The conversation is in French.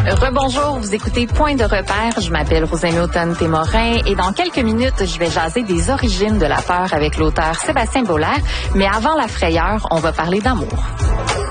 Rebonjour, vous écoutez Point de repère. Je m'appelle Rosemary Automne-Témorin et dans quelques minutes, je vais jaser des origines de la peur avec l'auteur Sébastien Boulard. Mais avant la frayeur, on va parler d'amour.